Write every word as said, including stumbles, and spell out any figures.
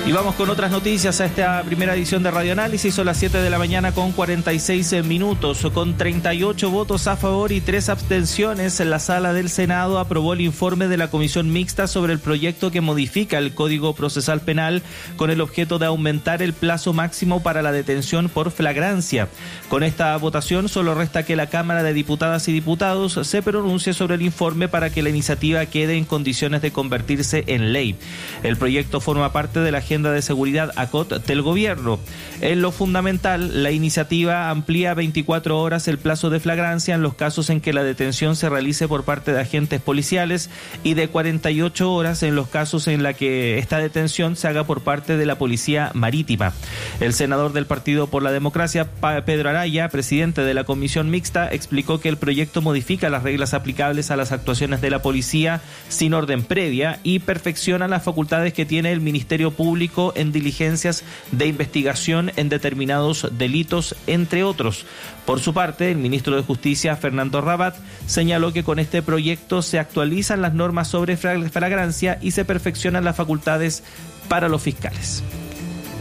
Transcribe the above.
Y vamos con otras noticias a esta primera edición de Radio Análisis. Son las siete de la mañana con cuarenta y seis minutos. Con treinta y ocho votos a favor y tres abstenciones, en la sala del Senado aprobó el informe de la Comisión Mixta sobre el proyecto que modifica el Código Procesal Penal con el objeto de aumentar el plazo máximo para la detención por flagrancia. Con esta votación solo resta que la Cámara de Diputadas y Diputados se pronuncie sobre el informe para que la iniciativa quede en condiciones de convertirse en ley. El proyecto forma parte de la agenda de seguridad A C O T del gobierno. En lo fundamental, la iniciativa amplía veinticuatro horas el plazo de flagrancia en los casos en que la detención se realice por parte de agentes policiales y de cuarenta y ocho horas en los casos en la que esta detención se haga por parte de la Policía Marítima. El senador del Partido por la Democracia, Pedro Araya, presidente de la Comisión Mixta, explicó que el proyecto modifica las reglas aplicables a las actuaciones de la policía sin orden previa y perfecciona las facultades que tiene el Ministerio Público en diligencias de investigación en determinados delitos, entre otros. Por su parte, el ministro de Justicia, Fernando Rabat, señaló que con este proyecto se actualizan las normas sobre flagrancia y se perfeccionan las facultades para los fiscales.